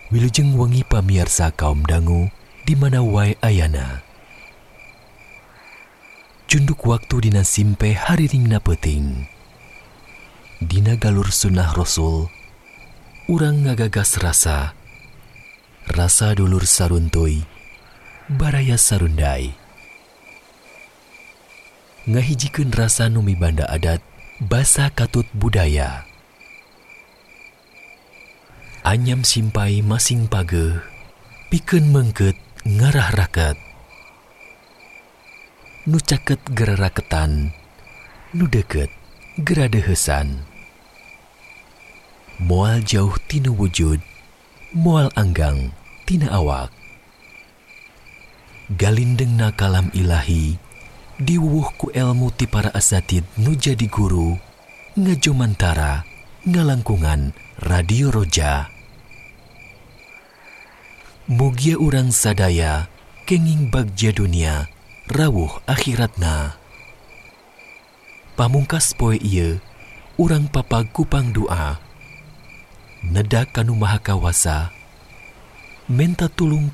Wilujeng wengi pamiarsa kaum dangu di mana wae ayana. Cunduk waktu dina simpe hariringna peuting. Dina galur sunnah Rasul, urang ngagagas rasa dulur saruntuy, baraya sarundai. Ngahijikeun rasa nu mibanda adat, basa katut budaya. Anyam simpai masing pageuh, pikeun meungkeut ngarah raket. Nu caket geraraketan, nu deukeut geradeuheusan. Moal jauh tina wujud, moal anggang tina awak. Galindengna kalam ilahi, diwuwuh ku elmu ti para asatid nu jadi guru, ngajomantara, ngalangkungan Radio Roja. Mugia urang sadaya, kenging bagja dunia, rawuh akhiratna. Pamungkas poe ieu, urang papag kupang doa. Nedak kanu maha kawasa, menta tulung